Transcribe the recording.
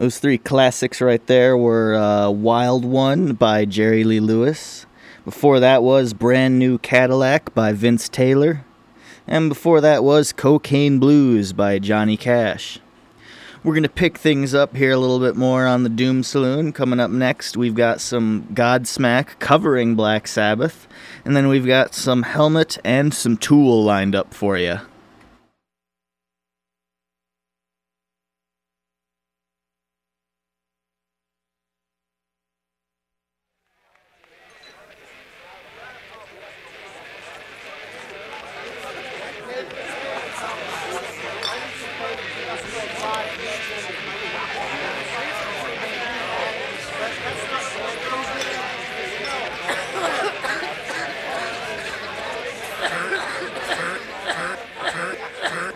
Those three classics right there were Wild One by Jerry Lee Lewis. Before that was Brand New Cadillac by Vince Taylor. And before that was Cocaine Blues by Johnny Cash. We're going to pick things up here a little bit more on the Doom Saloon. Coming up next, we've got some Godsmack covering Black Sabbath. And then we've got some Helmet and some Tool lined up for you.